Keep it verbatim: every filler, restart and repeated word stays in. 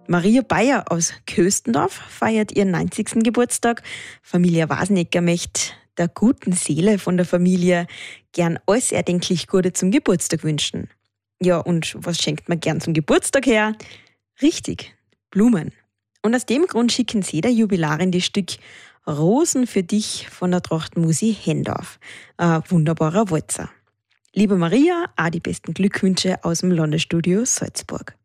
Maria Bayer aus Köstendorf feiert ihren neunzigsten Geburtstag. Familie Wasenecker möchte der guten Seele von der Familie gern alles erdenklich Gute zum Geburtstag wünschen. Ja, und was schenkt man gern zum Geburtstag her? Richtig, Blumen. Und aus dem Grund schicken sie der Jubilarin das Stück Rosen für dich von der Trachtmusi Hendorf. Ein wunderbarer Walzer. Liebe Maria, auch die besten Glückwünsche aus dem Landesstudio Salzburg.